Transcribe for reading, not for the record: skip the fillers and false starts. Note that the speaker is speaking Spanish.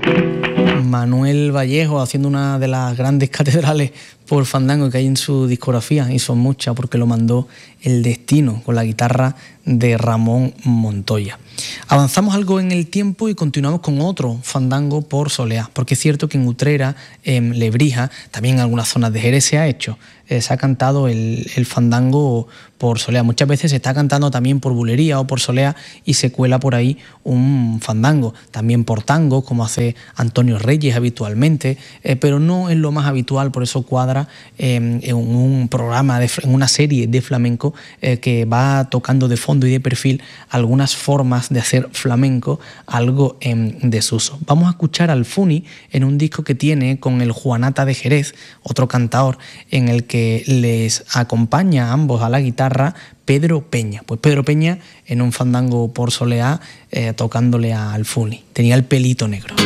Manuel Vallejo haciendo una de las grandes catedrales por fandango que hay en su discografía, y son muchas porque lo mandó El Destino con la guitarra de Ramón Montoya. Avanzamos algo en el tiempo y continuamos con otro fandango por soleá, porque es cierto que en Utrera, en Lebrija, también en algunas zonas de Jerez se ha hecho, se ha cantado el fandango por soleá. Muchas veces se está cantando también por bulería o por soleá y se cuela por ahí un fandango, también por tango, como hace Antonio Reyes habitualmente, pero no es lo más habitual, por eso cuadra en un programa, en una serie de flamenco que va tocando de fondo y de perfil algunas formas de hacer flamenco, algo en desuso. Vamos a escuchar al Funi en un disco que tiene con el Juanata de Jerez, otro cantador, en el que les acompaña a ambos a la guitarra Pedro Peña. Pues Pedro Peña en un fandango por soleá tocándole al Funi. Tenía el pelito negro.